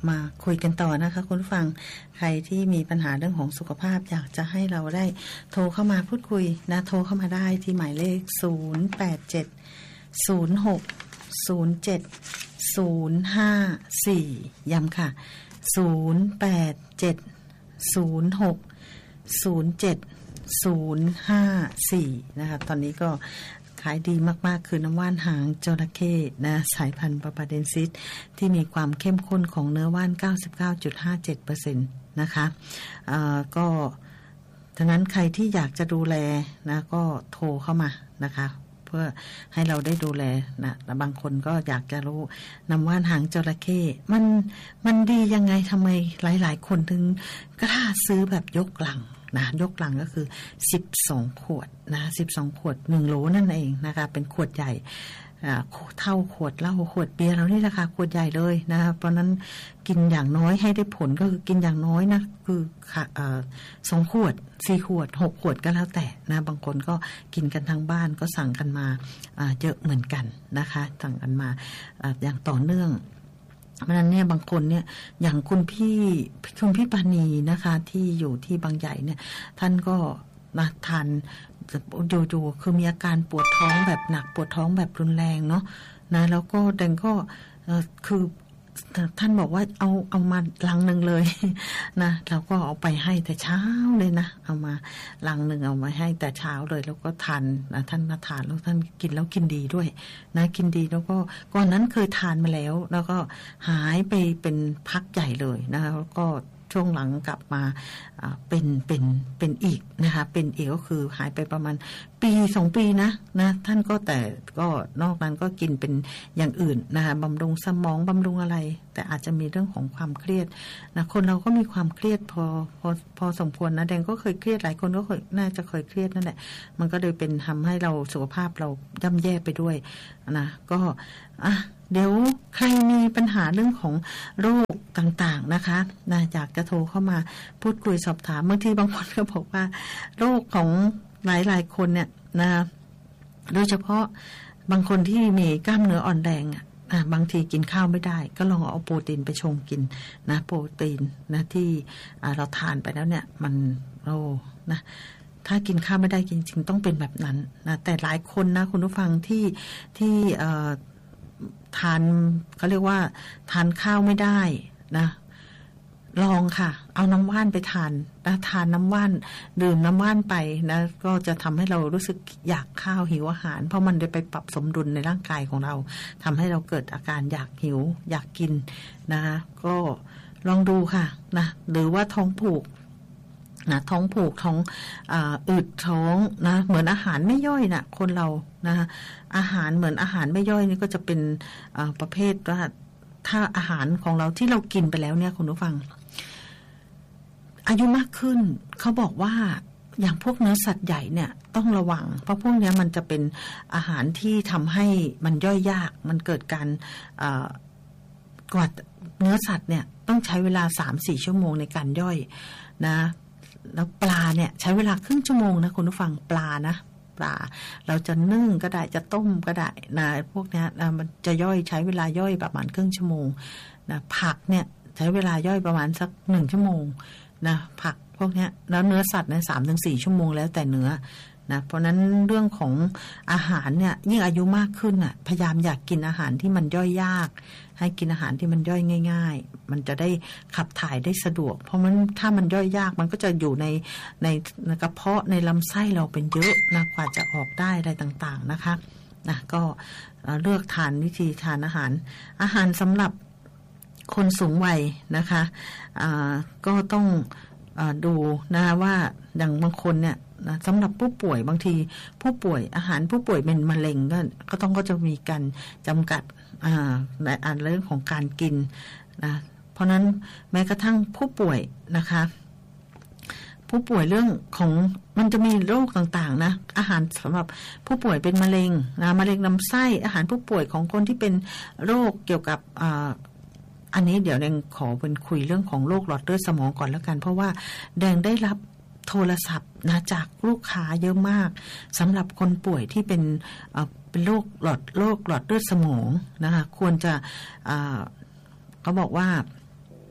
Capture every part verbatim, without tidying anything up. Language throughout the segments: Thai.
มาคุยกันต่อนะคะคุณผู้ฟังใครที่มีปัญหาเรื่องของสุขภาพอยากจะให้เราได้โทรเข้ามาพูดคุยนะโทรเข้ามาได้ที่หมายเลขศูนย์ แปด เจ็ด ศูนย์ หก ศูนย์ เจ็ด ศูนย์ ห้า สี่ย้ำค่ะศูนย์ แปด เจ็ด ศูนย์ หก ศูนย์ เจ็ด ศูนย์ ห้า สี่นะคะตอนนี้ก็ขายดีมากๆคือน้ำว่านหางจระเข้นะสายพันธุ์บาบาเดนซิสที่มีความเข้มข้นของเนื้อว่าน เก้าสิบเก้าจุดห้าเจ็ดเปอร์เซ็นต์ นะคะเอ่อก็ฉะนั้นใครที่อยากจะดูแลนะก็โทรเข้ามานะคะเพื่อให้เราได้ดูแลนะแต่บางคนก็อยากจะรู้น้ำว่านหางจระเข้มันมันดียังไงทำไมหลายๆคนถึงกล้าซื้อแบบยกลังนะยกลังก็คือสิบสองขวดนะสิบสองขวดหนึ่งโหลนั่นเองนะคะเป็นขวดใหญ่อ่าเท่าขวดเหล้าขวดเบียร์เรานี่แหละค่ะขวดใหญ่เลยนะคะเพราะนั้นกินอย่างน้อยให้ได้ผลก็คือกินอย่างน้อยนะคือค่ะเอ่อสองขวดสี่ขวดหกขวดก็แล้วแต่นะบางคนก็กินกันทั้งบ้านก็สั่งกันมาอ่าเยอะเหมือนกันนะคะสั่งกันมาอ่าอย่างต่อเนื่องเพราะนั้นเนี่ยบางคนเนี่ยอย่างคุณพี่คุณพี่ปานีนะคะที่อยู่ที่บางใหญ่เนี่ยท่านก็นะทานดูๆคือมีอาการปวดท้องแบบหนักปวดท้องแบบรุนแรงเนาะนะแล้วก็แดงก็คือท่านบอกว่าเอาเอามาลังนึงเลยนะเราก็เอาไปให้แต่เช้าเลยนะเอามาลังนึงเอามาให้แต่เช้าเลยแล้วก็ทานนะท่านมาทานแล้วท่านกินแล้วกินดีด้วยนะกินดีแล้วก็ก่อนนั้นเคยทานมาแล้วแล้วก็หายไปเป็นพักใหญ่เลยนะแล้วก็ช่วงหลังกลับมาเป็นเป็นเป็นอีกนะคะเป็นอีกก็คือหายไปประมาณปีสองปีนะนะท่านก็แต่ก็นอกนั้นก็กินเป็นอย่างอื่นนะคะบำรุงสมองบำรุงอะไรแต่อาจจะมีเรื่องของความเครียดนะคนเราก็มีความเครียดพอพอพอสมควรนะแดงก็เคยเครียดหลายคนก็เคยน่าจะเคยเครียดนั่นแหละมันก็เลยเป็นทำให้เราสุขภาพเราย่ำแย่ไปด้วยนะก็อ่ะเดี๋ยวใครมีปัญหาเรื่องของโรคต่างๆนะคะนะอยากจะโทรเข้ามาพูดคุยสอบถามบางทีบางคนก็บอกว่าโรคของหลายๆคนเนี่ยนะโดยเฉพาะบางคนที่มีกล้ามเนื้ออ่อนแรงอ่ะบางทีกินข้าวไม่ได้ก็ลองเอาโปรตีนไปชงกินนะโปรตีนนะที่เราทานไปแล้วเนี่ยมันโอ้นะถ้ากินข้าวไม่ได้จริงๆต้องเป็นแบบนั้นนะแต่หลายคนนะคุณผู้ฟังที่ที่เอ่อทานเขาเรียกว่าทานข้าวไม่ได้นะลองค่ะเอาน้ำว่านไปทานนะทานน้ำว่านดื่มน้ำว่านไปนะก็จะทำให้เรารู้สึกอยากข้าวหิวอาหารเพราะมันจะไปปรับสมดุลในร่างกายของเราทำให้เราเกิดอาการอยากหิวอยากกินนะคะก็ลองดูค่ะนะหรือว่าท้องผูกนะท้องผูกท้องอ่าอืดท้องนะเหมือนอาหารไม่ย่อยนะคนเรานะคะอาหารเหมือนอาหารไม่ย่อยนี่ก็จะเป็นอ่าประเภทว่าถ้าอาหารของเราที่เรากินไปแล้วเนี่ยคุณผู้ฟังอายุมากขึ้นเขาบอกว่าอย่างพวกเนื้อสัตว์ใหญ่เนี่ยต้องระวังเพราะพวกนี้มันจะเป็นอาหารที่ทำให้มันย่อยยากมันเกิดการกว่าเนื้อสัตว์เนี่ยต้องใช้เวลา สามถึงสี่ ชั่วโมงในการย่อยนะแล้วปลาเนี่ยใช้เวลาครึ่งชั่วโมงนะคุณผู้ฟังปลานะปลาเราจะนึ่งก็ได้จะต้มก็ได้นะพวกนี้นะมันจะย่อยใช้เวลาย่อยประมาณครึ่งชั่วโมงนะผักเนี่ยใช้เวลาย่อยประมาณสักหนึ่งชั่วโมงนะผักพวกนี้แล้วเนื้อสัตว์เนี่ยสามถึงสี่ชั่วโมงแล้วแต่เนื้อนะเพราะนั้นเรื่องของอาหารเนี่ยยิ่งอายุมากขึ้นอ่ะพยายามอยากกินอาหารที่มันย่อยยากให้กินอาหารที่มันย่อยง่ายๆมันจะได้ขับถ่ายได้สะดวกเพราะมันถ้ามันย่อยยากมันก็จะอยู่ในในกระเพาะในลำไส้เราเป็นเยอะนะกว่าจะออกได้อะไรต่างๆนะคะนะก็เลือกทานวิธีทานอาหารอาหารสำหรับคนสูงวัยนะคะอ่าก็ต้องดูนะว่าอย่างบางคนเนี่ยนะสำหรับผู้ป่วยบางทีผู้ป่วยอาหารผู้ป่วยเป็นมะเร็งก็ก็ต้องก็จะมีการจำกัดในอันเรื่องของการกินนะเพราะนั้นแม้กระทั่งผู้ป่วยนะคะผู้ป่วยเรื่องของมันจะมีโรคต่างๆนะอาหารสำหรับผู้ป่วยเป็นมะเร็งนะมะเร็งลำไส้อาหารผู้ป่วยของคนที่เป็นโรคเกี่ยวกับอันนี้เดี๋ยวแดงขอเป็นคุยเรื่องของโรคหลอดเลือดสมองก่อนแล้วกันเพราะว่าแดงได้รับโทรศัพท์นะจากลูกค้าเยอะมากสำหรับคนป่วยที่เป็นเป็นโรคหลอดโรคหลอดเลือดสมองนะคะควรจะเขาบอกว่า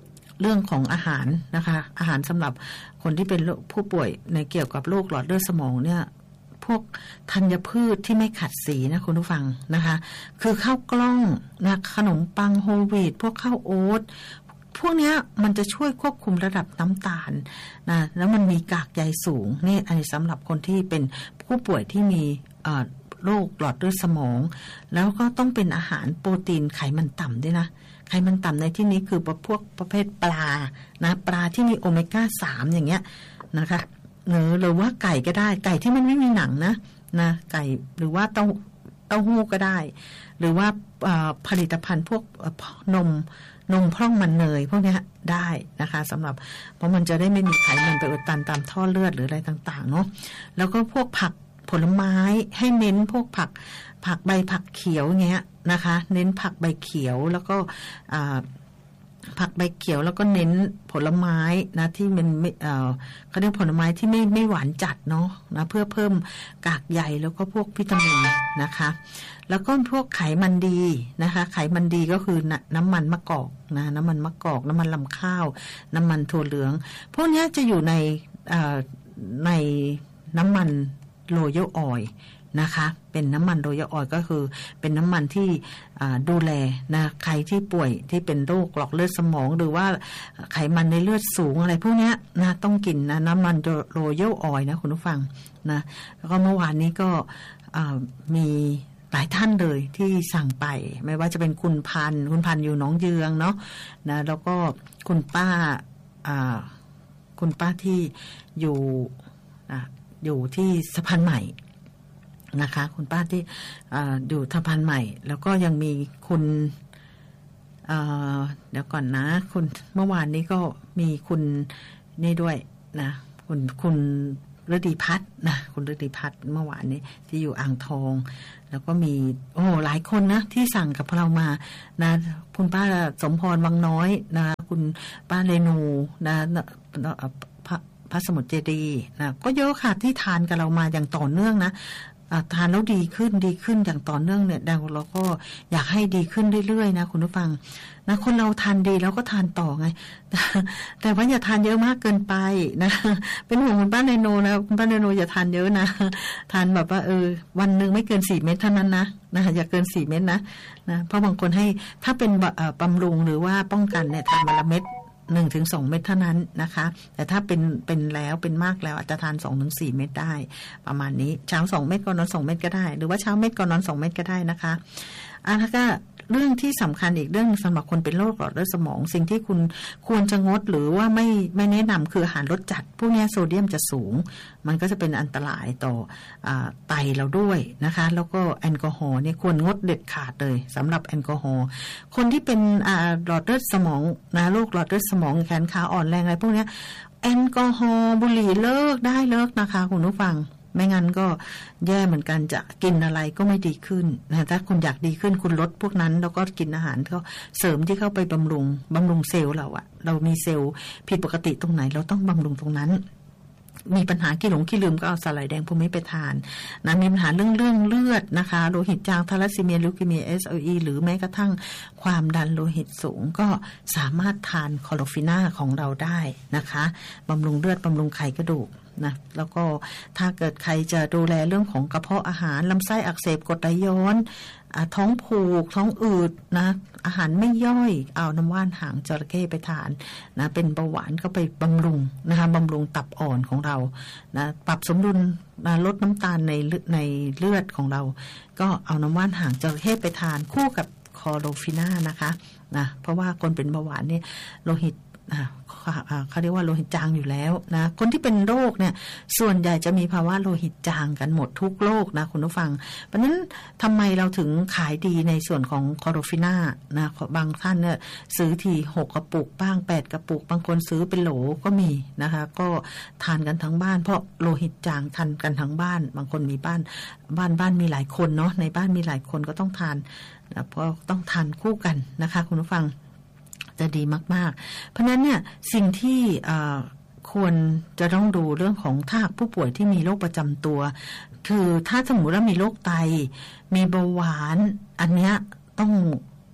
เรื่องของอาหารนะคะอาหารสำหรับคนที่เป็นผู้ป่วยในเกี่ยวกับโรคหลอดเลือดสมองเนี่ยพวกธัญพืชที่ไม่ขัดสีนะคุณผู้ฟังนะคะคือข้าวกล้องนะขนมปังโฮลวีตพวกข้าวโอ๊ตพวกนี้มันจะช่วยควบคุมระดับน้ำตาลนะแล้วมันมีกากใยสูงนี่อันนี้สำหรับคนที่เป็นผู้ป่วยที่มีโรคหลอดเลือดสมองแล้วก็ต้องเป็นอาหารโปรตีนไขมันต่ำด้วยนะไขมันต่ำในที่นี้คือพวกประเภทปลานะปลาที่มีโอเมก้าสามอย่างเงี้ยนะคะหรือหรือว่าไก่ก็ได้ไก่ที่มันไม่มีหนังนะนะไก่หรือว่าเต้าเต้าหู้ก็ได้หรือว่าผลิตภัณฑ์พวกนมนมพร่องมันเนยพวกนี้ได้นะคะสำหรับเพราะมันจะได้ไม่มีไขมันไปอุดตันตามท่อเลือดหรืออะไรต่างๆเนาะแล้วก็พวกผักผลไม้ให้เน้นพวกผักผักใบผักเขียวเงี้ยนะคะเน้นผักใบเขียวแล้วก็ผักใบเขียวแล้วก็เน้นผลไม้นะที่มันไม่เอ่อเขาเรียกผลไม้ที่ไม่ไม่หวานจัดเนาะนะเพื่อเพิ่มกากใยแล้วก็พวกวิตามินนะคะแล้วก็พวกไขมันดีนะคะไขมันดีก็คือน้ำมันมะกอกนะน้ำมันมะกอกน้ำมันลำข้าวน้ำมันถั่วเหลืองพวกนี้จะอยู่ในเอ่อในน้ำมันโรยัลออยล์นะคะเป็นน้ำมันโรยัลออยล์ก็คือเป็นน้ำมันที่ดูแลนะใครที่ป่วยที่เป็นโรคหลอดเลือดสมองหรือว่าไขมันในเลือดสูงอะไรพวกนี้นะต้องกินนะน้ำมันโรยัลออยล์นะคุณผู้ฟังนะแล้วก็เมื่อวานนี้ก็มีหลายท่านเลยที่สั่งไปไม่ว่าจะเป็นคุณพันคุณพันอยู่หนองเยืองเนาะนะแล้วก็คุณป้าคุณป้าที่อยู่อยู่ที่สะพานใหม่นะคะคุณป้าที่อยู่สะพานใหม่แล้วก็ยังมีคุณเดี๋ยวก่อนนะคุณเมื่อวานนี้ก็มีคุณนี่ด้วยนะคุณคุณฤดีพัฒน์นะคุณฤดีพัฒน์เมื่อวานนี้ที่อยู่อ่างทองแล้วก็มีโอ้หลายคนนะที่สั่งกับเรามานะคุณป้าสมพรวังน้อยนะคุณป้าเรนูนะพระสมุทรเจดีย์นะก็เยอะค่ะที่ทานกับเรามาอย่างต่อเนื่องนะทานแล้วดีขึ้นดีขึ้นอย่างต่อเนื่องเนี่ยเราก็อยากให้ดีขึ้นเรื่อยๆนะคุณผู้ฟังนะคนเราทานดีแล้วก็ทานต่อไงแต่ว่าอย่าทานเยอะมากเกินไปนะเป็นห่วงคุณป้าเรโนนะคุณป้าเรโนอย่าทานเยอะนะทานแบบว่าเออวันนึงไม่เกินสี่เม็ดเท่านั้นนะนะอย่าเกินสี่เม็ดนะนะเพราะบางคนให้ถ้าเป็นบำรุงหรือว่าป้องกันเนี่ยทานวันละเม็ดหนึ่งถึงสองเม็ดเท่านั้นนะคะแต่ถ้าเป็นเป็นแล้วเป็นมากแล้วอาจจะทานสองถึงสี่เม็ดได้ประมาณนี้เช้าสองเม็ดก่อนนอนสองเม็ดก็ได้หรือว่าเช้าเม็ดก่อนนอนสองเม็ดก็ได้นะคะอ่ะแล้วก็เรื่องที่สำคัญอีกเรื่องสำหรับคนเป็นโรคหลอดเลือดสมองสิ่งที่คุณควรจะงดหรือว่าไม่ไม่แนะนำคืออาหารรสจัดพวกนี้โซเดียมจะสูงมันก็จะเป็นอันตรายต่อไตเราด้วยนะคะแล้วก็แอลกอฮอล์เนี่ยควรงดเด็ดขาดเลยสำหรับแอลกอฮอล์คนที่เป็นหลอดเลือดสมองนะโรคหลอดเลือดสมองแขนขาอ่อนแรงอะไรพวกนี้แอลกอฮอล์บุหรี่เลิกได้เลิกนะคะคุณผู้ฟังไม่งั้นก็แย่เหมือนกันจะกินอะไรก็ไม่ดีขึ้นนะถ้าคุณอยากดีขึ้นคุณลดพวกนั้นแล้วก็กินอาหารก็เสริมที่เข้าไปบำรุงบำรุงเซลล์เราอะเรามีเซลล์ผิดปกติตรงไหนเราต้องบำรุงตรงนั้นมีปัญหาขี้หลงขี้ลืมก็เอาสาหร่ายแดงพวกนี้ไปทานนะมีปัญหาเรื่องเรื่องเลือดนะคะโลหิตจางทาลัสซีเมียลิวคีเมีย เอส แอล อี หรือแม้กระทั่งความดันโลหิตสูงก็สามารถทานคลอโรฟิน่าของเราได้นะคะบำรุงเลือดบำรุงไขกระดูกนะแล้วก็ถ้าเกิดใครจะดูแลเรื่องของกระเพาะอาหารลำไส้อักเสบกรดไหลย้อนท้องผูกท้องอืดนะอาหารไม่ย่อยเอาน้ำว่านหางจระเข้ไปทานนะเป็นเบาหวานก็ไปบำรุงนะคะบำรุงตับอ่อนของเรานะปรับสมดุลนะลดน้ำตาลในในเลือดของเราก็เอาน้ำว่านหางจระเข้ไปทานคู่กับคลอโรฟิน่านะคะนะเพราะว่าคนเป็นเบาหวานนี่โลหิตเขาเรียกว่าโลหิตจางอยู่แล้วนะคนที่เป็นโรคเนี่ยส่วนใหญ่จะมีภาวะโลหิตจางกันหมดทุกโรคนะคุณผู้ฟังเพราะฉะนั้นทำไมเราถึงขายดีในส่วนของคลอโรฟิน่านะบางท่านเนี่ยซื้อทีหกกระปุกบ้างแปดกระปุกบางคนซื้อเป็นโหลก็มีนะคะก็ทานกันทั้งบ้านเพราะโลหิตจางทานกันทั้งบ้านบางคนมีบ้านบ้านบ้านมีหลายคนเนาะในบ้านมีหลายคนก็ต้องทานแล้วก็ต้องทานคู่กันนะคะคุณผู้ฟังจะดีมากๆเพราะนั้นเนี่ยสิ่งที่ควรจะต้องดูเรื่องของถ้าผู้ป่วยที่มีโรคประจำตัวคือถ้าสมมติว่ามีโรคไตมีเบาหวานอันเนี้ยต้อง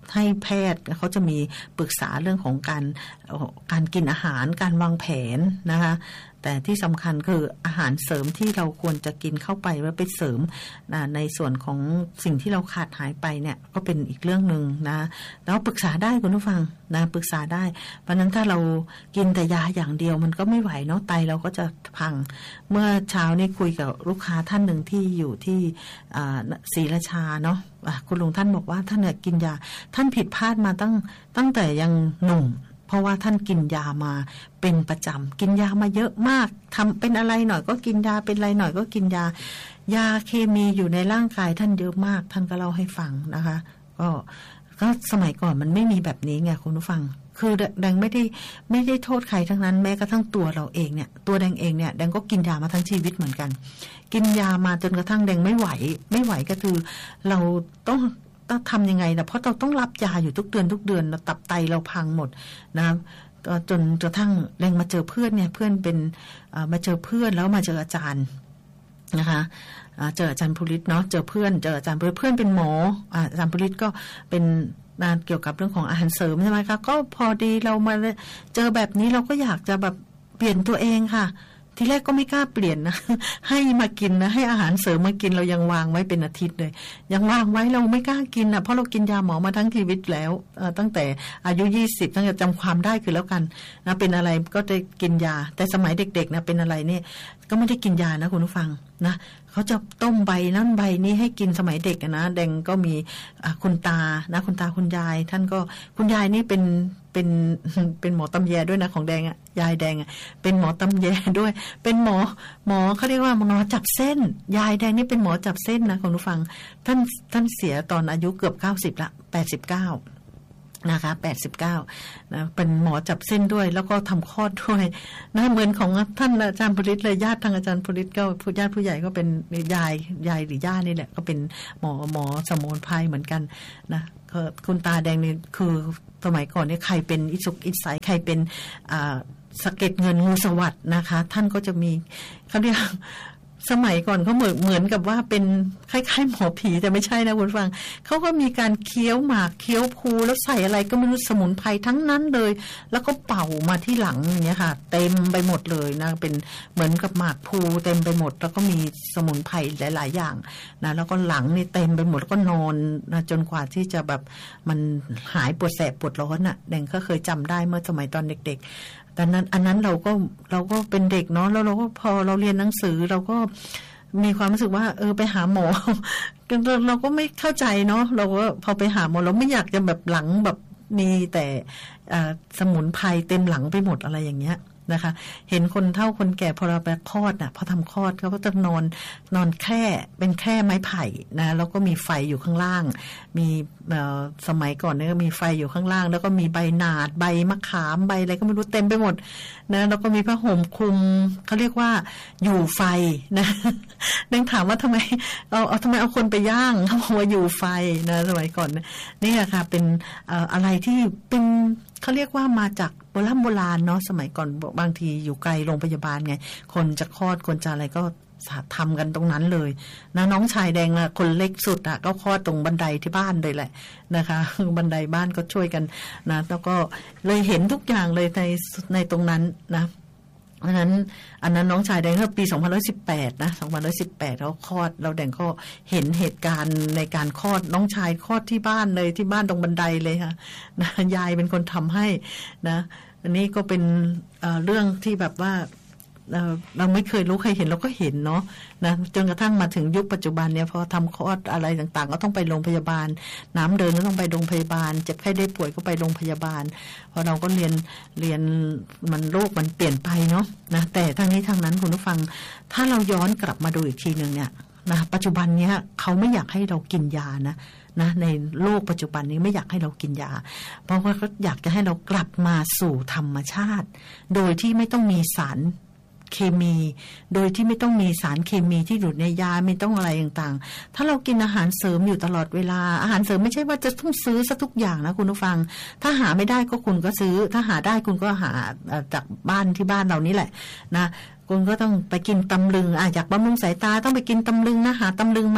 ให้แพทย์เขาจะมีปรึกษาเรื่องของการการกินอาหารการวางแผนนะคะแต่ที่สำคัญคืออาหารเสริมที่เราควรจะกินเข้าไปไว้ไปเสริมนะในส่วนของสิ่งที่เราขาดหายไปเนี่ยก็เป็นอีกเรื่องนึงนะแล้วปรึกษาได้คุณผู้ฟังนะปรึกษาได้เพราะนั้นถ้าเรากินแต่ยาอย่างเดียวมันก็ไม่ไหวเนาะไตเราก็จะพังเมื่อเช้านี้คุยกับลูกค้าท่านหนึ่งที่อยู่ที่ศรีราชาเนาะคุณลุงท่านบอกว่าท่านเนี่ยกินยาท่านผิดพลาดมาตั้งตั้งแต่ยังหนุ่มเพราะว่าท่านกินยามาเป็นประจำกินยามาเยอะมากทำเป็นอะไรหน่อยก็กินยาเป็นอะไรหน่อยก็กินยายาเคมีอยู่ในร่างกายท่านเยอะมากท่านก็เล่าให้ฟังนะคะก็ก็สมัยก่อนมันไม่มีแบบนี้ไงคุณผู้ฟังคือแดงไม่ได้ไม่ได้โทษใครทั้งนั้นแม้กระทั่งตัวเราเองเนี่ยตัวแดงเองเนี่ยแดงก็กินยามาทั้งชีวิตเหมือนกันกินยามาจนกระทั่งแดงไม่ไหวไม่ไหวก็คือเราต้องต้องทำยังไงล่ะเพราะเราต้องรับยาอยู่ทุกเดือนทุกเดือนเราตับไตเราพังหมดนะจนกระทั่งแรงมาเจอเพื่อนเนี่ยเพื่อนเป็นมาเจอเพื่อนแล้วมาเจออาจารย์นะคะเจออาจารย์ภูริศเนาะเจอเพื่อนเจออาจารย์ภูริศเพื่อนเป็นหมออาจารย์ภูริศก็เป็นงานเกี่ยวกับเรื่องของอาหารเสริมใช่ไหมคะก็พอดีเรามาเจอแบบนี้เราก็อยากจะแบบเปลี่ยนตัวเองค่ะทีแรกก็ไม่กล้าเปลี่ยนนะ ให้มากินนะให้อาหารเสริมมากินเรายังวางไว้เป็นอาทิตย์เลยยังวางไว้เราไม่กล้ากินนะเพราะเรากินยาหมอมาทั้งชีวิตแล้วตั้งแต่อายุยี่สิบตั้งแต่จำความได้คือแล้วกันนะเป็นอะไรก็จะกินยาแต่สมัยเด็กๆนะเป็นอะไรเนี่ยก็ไม่ได้กินยานะคุณผู้ฟังนะเขาจะต้มใบนั่นใบนี้ให้กินสมัยเด็กนะแดงก็มีคุณตานะคุณตาคุณยายท่านก็คุณยายนี่เป็นเป็นเป็นหมอตำแยด้วยนะของแดงอ่ะยายแดงอ่ะเป็นหมอตำแยด้วยเป็นหมอหมอเขาเรียกว่าหมอจับเส้นยายแดงนี่เป็นหมอจับเส้นนะคุณผู้ฟังท่านท่านเสียตอนอายุเกือบเก้าสิบละแปดสิบเก้านะคะแปดสิบเก้านะเป็นหมอจับเส้นด้วยแล้วก็ทำคลอดด้วยนะเหมือนของท่านอาจารย์ภูริศเลยญาติทางอาจารย์ภูริศก็ผู้ญาติผู้ใหญ่ก็เป็นยายยายหรือย่านี่แหละก็เป็นหมอหมอสมุนไพรเหมือนกันนะคุณตาแดงนี่คือสมัยก่อนเนี่ยใครเป็นอิสุกอิสัยใครเป็นอ่าสะเก็ดเงินงูสวัสด์นะคะท่านก็จะมีเขาเรียกสมัยก่อนเขาเหมือนเหมือนกับว่าเป็นคล้ายๆหมอผีแต่ไม่ใช่นะคุณฟังเขาก็มีการเคี้ยวหมากเคี้ยวภูแล้วใส่อะไรก็ไม่รู้สมุนไพรทั้งนั้นเลยแล้วก็เป่ามาที่หลังอย่างเงี้ยค่ะเต็มไปหมดเลยนะเป็นเหมือนกับหมากภูเต็มไปหมดแล้วก็มีสมุนไพรหลายๆอย่างนะแล้วก็หลังนี่เต็มไปหมดแล้วก็นอนนะจนกว่าที่จะแบบมันหายปวดแสบปวดร้อนอ่ะแดงก็เคยจำได้เมื่อสมัยตอนเด็กๆแต่นั้นอันนั้นเราก็เราก็เป็นเด็กเนาะแล้วเราก็พอเราเรียนหนังสือเราก็มีความรู้สึกว่าเออไปหาหมอ เราเราก็ไม่เข้าใจเนาะเราก็พอไปหาหมอเราไม่อยากจะแบบหลังแบบมีแต่สมุนไพรเต็มหลังไปหมดอะไรอย่างเงี้ยนะคะเห็นคนเฒ่าคนแก่พอเราไปคลอดน่ะพอทำคลอดเขาก็จะนอนนอนแค่เป็นแค่ไม้ไผ่นะแล้วก็มีไฟอยู่ข้างล่างมีสมัยก่อนเนี่ยก็มีไฟอยู่ข้างล่างแล้วก็มีใบหนาดใบมะขามใบอะไรก็ไม่รู้เต็มไปหมดนะแล้วก็มีผ้าห่มคลุมเขาเรียกว่าอยู่ไฟนะนั่งถามว่าทำไมเอาเอาทำไมเอาคนไปย่างเขาบอกว่าอยู่ไฟนะสมัยก่อนนี่ค่ะเป็นอะไรที่เป็นเขาเรียกว่ามาจากโบราณโบราณเนาะสมัยก่อนบางทีอยู่ไกลโรงพยาบาลไงคนจะคลอดคนจะอะไรก็ทำกันตรงนั้นเลยนะน้องชายแดงนะคนเล็กสุดอ่ะก็คลอดตรงบันไดที่บ้านเลยแหละนะคะบันไดบ้านก็ช่วยกันนะแล้วก็เลยเห็นทุกอย่างเลยในในตรงนั้นนะเพราะฉะนั้นอันนั้นน้องชายแดงเมื่อปีสองพันสิบแปดนะสองพันสิบแปดเขาคลอดเราแดงก็เห็นเหตุการณ์ในการคลอดน้องชายคลอดที่บ้านเลยที่บ้านตรงบันไดเลยค่ะนะยายเป็นคนทำให้นะอันนี้ก็เป็นเอ่อเรื่องที่แบบว่าเราเราไม่เคยรู้ใครเห็นเราก็เห็นเนาะนะจนกระทั่งมาถึงยุคปัจจุบันเนี่ยพอทำคลอดอะไรต่างๆก็ต้องไปโรงพยาบาลน้ำเดินก็ต้องไปโรงพยาบาลเจ็บไข้ได้ป่วยก็ไปโรงพยาบาลพอเราก็เรียนเรียนมันโลกมันเปลี่ยนไปเนาะนะแต่ทั้งนี้ทั้งนั้นคุณผู้ฟังถ้าเราย้อนกลับมาดูอีกทีนึงเนี่ยนะปัจจุบันเนี้ยเขาไม่อยากให้เรากินยานะนะในโลกปัจจุบันนี้ไม่อยากให้เรากินยาเพราะว่าเขาอยากจะให้เรากลับมาสู่ธรรมชาติโดยที่ไม่ต้องมีสารเคมีโดยที่ไม่ต้องมีสารเคมีที่อยู่ในยาไม่ต้องอะไรต่างๆถ้าเรากินอาหารเสริมอยู่ตลอดเวลาอาหารเสริมไม่ใช่ว่าจะต้องซื้อซะทุกอย่างนะคุณผู้ฟังถ้าหาไม่ได้ก็คุณก็ซื้อถ้าหาได้คุณก็หาจากบ้านที่บ้านเรานี่แหละนะคุณก็ต้องไปกินตำลึงอ่ะอยากบำรุงสายตาต้องไปกินตำลึงนะหาตำลึงมา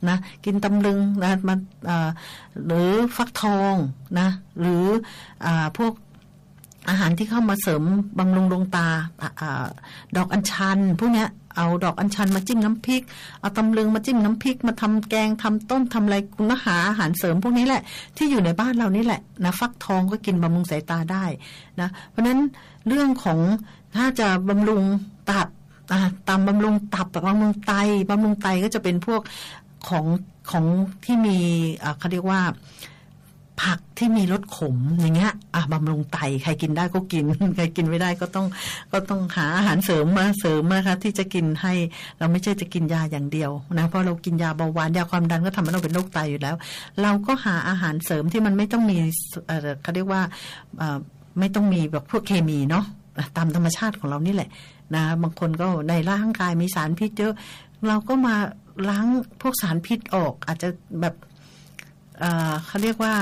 นะกินตำลึงนะมันหรือฟักทองนะหรืออพวกอาหารที่เข้ามาเสริมบำรุงดวงตาดอกอัญชันพวกเนี้ยเอาดอกอัญชันมาจิ้มน้ำพริกเอาตำลึงมาจิ้มน้ำพริกมาทำแกงทำต้มทำอะไรคุณหาอาหารเสริมพวกนี้แหละที่อยู่ในบ้านเรานี่แหละนะฟักทองก็กินบำรุงสายตาได้นะเพราะฉะนั้นเรื่องของถ้าจะบำรุงตับตามบำรุงตับบำรุงไตบำรุงไตก็จะเป็นพวกของของที่มีเขาเรียกว่าผักที่มีรสขมอย่างเงี้ยอ่ะบำรุงไตใครกินได้ก็กินใครกินไม่ได้ก็ต้องก็ต้องหาอาหารเสริมมาเสริมนะคะที่จะกินให้เราไม่ใช่จะกินยาอย่างเดียวนะเพราะเรากินยาเบาหวานยาความดันก็ทำให้เราเป็นโรคไตอยู่แล้วเราก็หาอาหารเสริมที่มันไม่ต้องมีเอ่อเขาเรียกว่าเอ่อไม่ต้องมีแบบพวกเคมีเนาะตามธรรมชาติของเรานี่แหละนะบางคนก็ในร่างกายมีสารพิษเยอะเราก็มาล้างพวกสารพิษออกอาจจะแบบเอ่อเขาเรียกว่า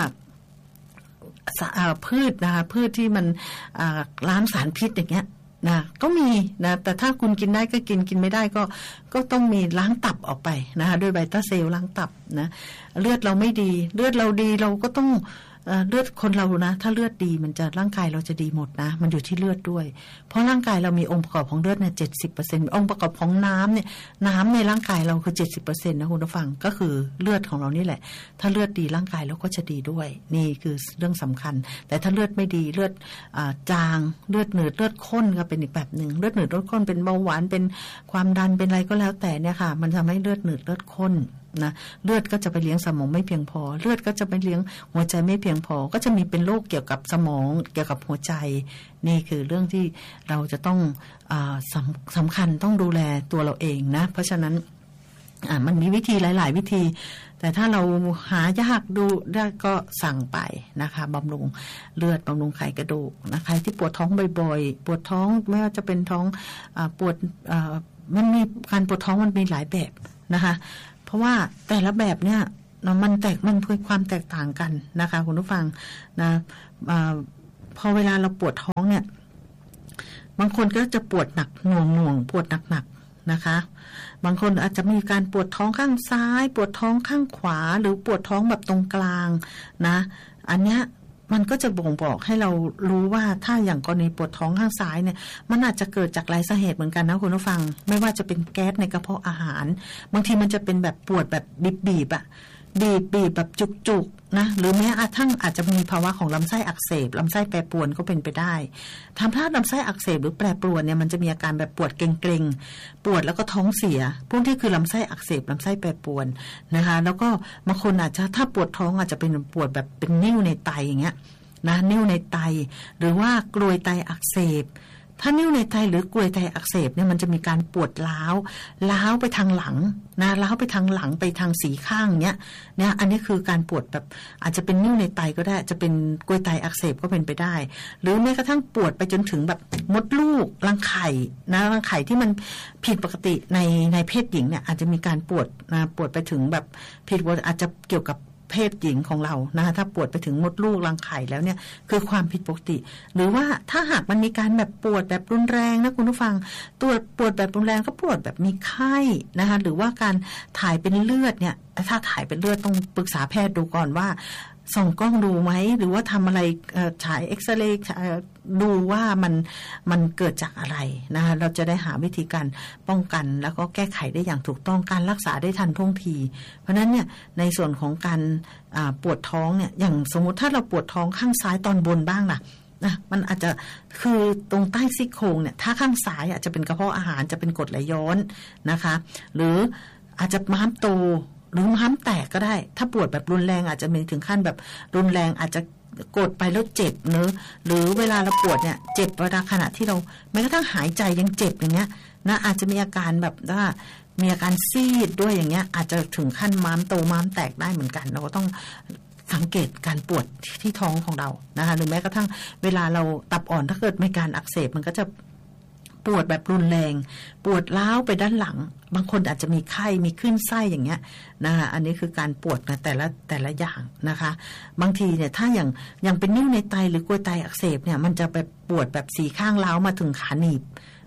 พืชนะคะพืชที่มันล้างสารพิษอย่างเงี้ยนะก็มีนะแต่ถ้าคุณกินได้ก็กินกินไม่ได้ก็ก็ต้องมีล้างตับออกไปนะคะด้วยไบต้าเซลล์ล้างตับนะเลือดเราไม่ดีเลือดเราดีเราก็ต้องเลือดคนเรานะถ้าเลือดดีมันจะร่างกายเราจะดีหมดนะมันอยู่ที่เลือดด้วยเพราะร่างกายเรามีองค์ประกอบของเลือดเนี่ยเจ็ดสิบเปอร์เซ็นต์องค์ประกอบของน้ำเนี่ยน้ำในร่างกายเราคือเจ็ดสิบเปอร์เซ็นต์นะคุณผู้ฟังก็คือเลือดของเรานี่แหละถ้าเลือดดีร่างกายเราก็จะดีด้วยนี่คือเรื่องสำคัญแต่ถ้าเลือดไม่ดีเลือดจางเลือดหนืดเลือดข้นก็เป็นอีกแบบหนึ่งเลือดหนืดเลือดข้นเป็นเบาหวานเป็นความดันเป็นอะไรก็แล้วแต่เนี่ยค่ะมันทำให้เลือดหนืดเลือดข้นนะเลือดก็จะไปเลี้ยงสมองไม่เพียงพอเลือดก็จะไปเลี้ยงหัวใจไม่เพียงพอก็จะมีเป็นโรคเกี่ยวกับสมองเกี่ยวกับหัวใจนี่คือเรื่องที่เราจะต้องอ่าสำสำคัญต้องดูแลตัวเราเองนะเพราะฉะนั้นอ่ามันมีวิธีหลายๆวิธีแต่ถ้าเราหายากดูได้ก็สั่งไปนะคะบำรุงเลือดบำรุงไขกระดูกนะใครที่ปวดท้องบ่อยๆปวดท้องไม่ว่าจะเป็นท้องอ่าปวดอ่ามันมีการปวดท้องมันมีหลายแบบนะคะเพราะว่าแต่ละแบบเนี่ยมันแตกมันมีความแตกต่างกันนะคะคุณผู้ฟังนะอ่าพอเวลาเราปวดท้องเนี่ยบางคนก็จะปวดหนักหน่วงหน่วงปวดหนักๆนะคะบางคนอาจจะมีการปวดท้องข้างซ้ายปวดท้องข้างขวาหรือปวดท้องแบบตรงกลางนะอันเนี้ยมันก็จะบ่งบอกให้เรารู้ว่าถ้าอย่างกรณีปวดท้องข้างซ้ายเนี่ยมันอาจจะเกิดจากหลายสาเหตุเหมือนกันนะคุณผู้ฟังไม่ว่าจะเป็นแก๊สในกระเพาะอาหารบางทีมันจะเป็นแบบปวดแบบบีบๆอ่ะบีบบีบแบบจุกๆนะหรือแม้กระทั่งอาจจะมีภาวะของลำไส้อักเสบลำไส้แปรปรวนก็เป็นไปได้ทำให้ลำไส้อักเสบหรือแปรปรวนเนี่ยมันจะมีอาการแบบปวดเกร็งๆปวดแล้วก็ท้องเสียพวกที่คือลำไส้อักเสบลำไส้แปรปรวนนะคะแล้วก็บางคนอาจจะถ้าปวดท้องอาจจะเป็นปวดแบบเป็นนิ่วในไตอย่างเงี้ยนะนิ่วในไตหรือว่ากรวยไตอักเสบถ้านิ่วในไตหรือกรวยไตอักเสบเนี่ยมันจะมีการปวดร้าวร้าวไปทางหลังนะร้าวไปทางหลังไปทางสีข้างเนี้ยเนี่ยอันนี้คือการปวดแบบอาจจะเป็นนิ่วในไตก็ได้จะเป็นกรวยไตอักเสบก็เป็นไปได้หรือแม้กระทั่งปวดไปจนถึงแบบมดลูกรังไข่นะรังไข่ที่มันผิดปกติในในเพศหญิงเนี่ยอาจจะมีการปวดนะปวดไปถึงแบบผิดปกติอาจจะเกี่ยวกับเพศหญิงของเรานะคะถ้าปวดไปถึงมดลูกรังไข่แล้วเนี่ยคือความผิดปกติหรือว่าถ้าหากมันมีการแบบปวดแบบรุนแรงนะคุณผู้ฟังตัวปวดแบบรุนแรงก็ปวดแบบมีไข้นะคะหรือว่าการถ่ายเป็นเลือดเนี่ยถ้าถ่ายเป็นเลือดต้องปรึกษาแพทย์ดูก่อนว่าส่องกล้องดูไหมหรือว่าทำอะไรฉายเอ็กซเรย์ดูว่ามันมันเกิดจากอะไรนะคะเราจะได้หาวิธีการป้องกันแล้วก็แก้ไขได้อย่างถูกต้องการรักษาได้ทันท่วงทีเพราะฉะนั้นเนี่ยในส่วนของการปวดท้องเนี่ยอย่างสมมุติถ้าเราปวดท้องข้างซ้ายตอนบนบ้างล่ะนะมันอาจจะคือตรงใต้ซี่โครงเนี่ยถ้าข้างซ้ายอาจจะเป็นกระเพาะอาหารจะเป็นกรดไหลย้อนนะคะหรืออาจจะม้ามโตหรือม้ามแตกก็ได้ถ้าปวดแบบรุนแรงอาจจะมีถึงขั้นแบบรุนแรงอาจจะกดไปแล้วเจ็บเนอะหรือเวลาเราปวดเนี่ยเจ็บเวลาขณะที่เราแม้กระทั่งหายใจยังเจ็บอย่างเงี้ยนะอาจจะมีอาการแบบว่ามีอาการซีดด้วยอย่างเงี้ยอาจจะถึงขั้นม้ามโตม้ามแตกได้เหมือนกันเราก็ต้องสังเกตการปวดที่ท้องของเรานะคะหรือแม้กระทั่งเวลาเราตับอ่อนถ้าเกิดมีการอักเสบมันก็จะปวดแบบรุนแรงปวดร้าวไปด้านหลังบางคนอาจจะมีไข้มีคลื่นไส้อย่างเงี้ยนะคะอันนี้คือการปวดนะแต่ละแต่ละอย่างนะคะบางทีเนี่ยถ้าอย่างอย่างเป็นนิ่วในไตหรือกรวยไตอักเสบเนี่ยมันจะไปปวดแบบสีข้างร้าวมาถึงขาหนีบ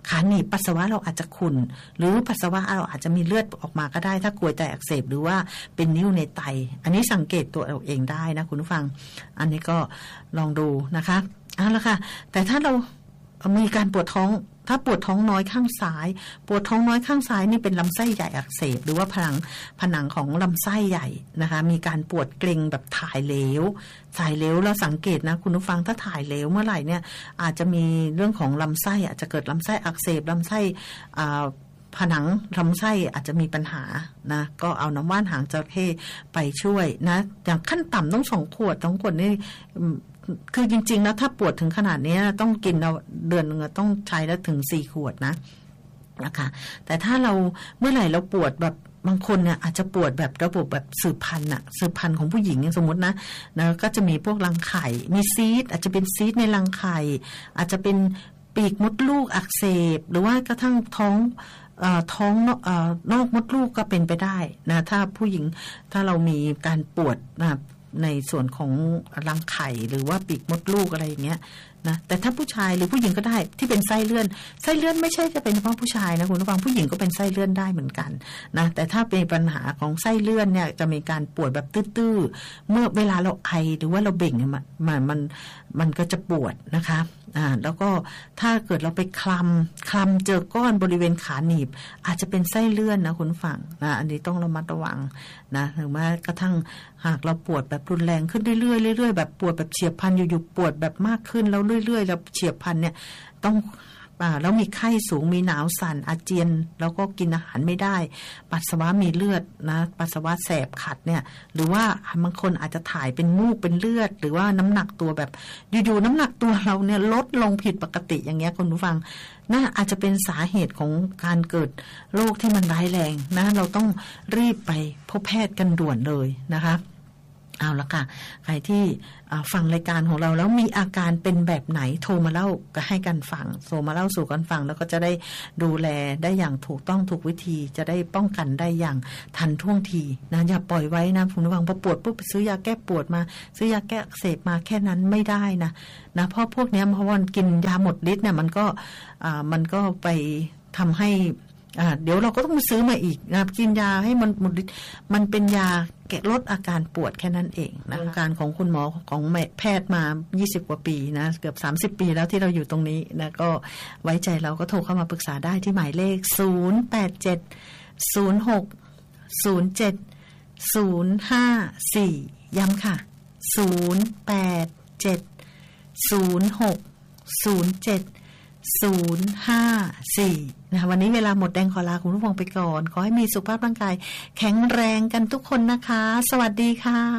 ขาหนีบปัสสาวะเราอาจจะขุ่นหรือปัสสาวะเราอาจจะมีเลือดออกมาก็ได้ถ้ากรวยไตอักเสบหรือว่าเป็นนิ่วในไตอันนี้สังเกตตัวเราเองได้นะคุณผู้ฟังอันนี้ก็ลองดูนะคะเอาละค่ะแต่ถ้าเรามีการปวดท้องถ้าปวดท้องน้อยข้างซ้ายปวดท้องน้อยข้างซ้ายนี่เป็นลำไส้ใหญ่อักเสบหรือว่าผนังผนังของลำไส้ใหญ่นะคะมีการปวดเกร็งแบบถ่ายเหลวถ่ายเหลวเราสังเกตนะคุณผู้ฟังถ้าถ่ายเหลวเมื่อไหร่เนี่ยอาจจะมีเรื่องของลำไส้อาจจะเกิดลำไส้อักเสบลำไส้ผนังลำไส้อาจจะมีปัญหานะก็เอาน้ำว่านหางจระเข้ไปช่วยนะอย่างขั้นต่ำต้องสองขวดสองขวดนี่คือจริงๆแล้วถ้าปวดถึงขนาดนี้ต้องกินเราเดือนนึงต้องใช้แล้วถึงสี่ขวดนะนะคะแต่ถ้าเราเมื่อไหร่เราปวดแบบบางคนเนี่ยอาจจะปวดแบบระบบแบบสืบพันธุ์อะสืบพันธุ์ของผู้หญิงสมมตินะนะก็จะมีพวกรังไข่มีซีสอาจจะเป็นซีสในรังไข่อาจจะเป็นปีกมดลูกอักเสบหรือว่ากระทั่งท้องเอ่อท้องเอ่อนอกมดลูกก็เป็นไปได้นะถ้าผู้หญิงถ้าเรามีการปวดนะในส่วนของรังไข่หรือว่าปีกมดลูกอะไรอย่างเงี้ยนะแต่ถ้าผู้ชายหรือผู้หญิงก็ได้ที่เป็นไส้เลื่อนไส้เลื่อนไม่ใช่จะเป็นเฉพาะผู้ชายนะคุณผู้ฟังผู้หญิงก็เป็นไส้เลื่อนได้เหมือนกันนะแต่ถ้าเป็นปัญหาของไส้เลื่อนเนี่ยจะมีการปวดแบบตื้อๆเมื่อเวลาเราไอหรือว่าเราเบ่งมันมันมันมันก็จะปวดนะคะอ่าแล้วก็ถ้าเกิดเราไปคลำคลำเจอก้อนบริเวณขาหนีบอาจจะเป็นไส้เลื่อนนะคุณฟังนะอันนี้ต้องระมัดระวังนะหรือว่ากระทั่งหากเราปวดแบบรุนแรงขึ้นเรื่อยๆเรื่อยๆแบบปวดแบบเฉียบพลันอยู่ๆปวดแบบมากขึ้นแล้วเรื่อยๆแล้วเฉียบพลันเนี่ยต้องอ่าแล้วมีไข้สูงมีหนาวสั่นอาเจียนแล้วก็กินอาหารไม่ได้ปัสสาวะมีเลือดนะปัสสาวะแสบขัดเนี่ยหรือว่าบางคนอาจจะถ่ายเป็นมูกเป็นเลือดหรือว่าน้ำหนักตัวแบบอยู่ๆน้ำหนักตัวเราเนี่ยลดลงผิดปกติอย่างเงี้ยคุณผู้ฟังน่าอาจจะเป็นสาเหตุของการเกิดโรคที่มันร้ายแรงนะเราต้องรีบไปพบแพทย์กันด่วนเลยนะคะเอาละค่ะใครที่ฟังรายการของเราแล้วมีอาการเป็นแบบไหนโทรมาเล่าก็ให้กันฟังโทรมาเล่าสู่กันฟังแล้วก็จะได้ดูแลได้อย่างถูกต้องถูกวิธีจะได้ป้องกันได้อย่างทันท่วงทีนะอย่าปล่อยไว้นะคุณผู้ฟังพอปวดปุ๊บไปซื้อยาแก้ปวดมาซื้อยาแก้อักเสบมาแค่นั้นไม่ได้นะนะเพราะพวกนี้เพราะว่ากินยาหมดฤทธิ์เนี่ยมันก็อ่ามันก็ไปทำให้อ่าเดี๋ยวเราก็ต้องซื้อมาอีกนะกินยาให้มันหมดฤทธิ์มันเป็นยาแก้ลดอาการปวดแค่นั้นเองนะการของคุณหมอของแพทย์มายี่สิบกว่าปีนะเกือบสามสิบปีแล้วที่เราอยู่ตรงนี้นะก็ไว้ใจเราก็โทรเข้ามาปรึกษาได้ที่หมายเลขศูนย์ แปด เจ็ด ศูนย์ หก ศูนย์ เจ็ด ศูนย์ ห้า สี่ย้ำค่ะศูนย์ แปด เจ็ด ศูนย์ หก ศูนย์ เจ็ด ศูนย์ ห้า สี่นะคะวันนี้เวลาหมดแดงขอลาคุณผู้ฟังไปก่อนขอให้มีสุขภาพร่างกายแข็งแรงกันทุกคนนะคะสวัสดีค่ะ